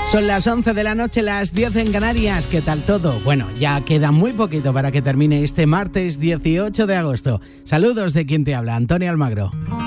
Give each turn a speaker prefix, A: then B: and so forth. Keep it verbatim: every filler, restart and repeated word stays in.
A: Son las once de la noche, las diez en Canarias. ¿Qué tal todo? Bueno, ya queda muy poquito para que termine este martes dieciocho de agosto. Saludos de quien te habla, Antonio Almagro.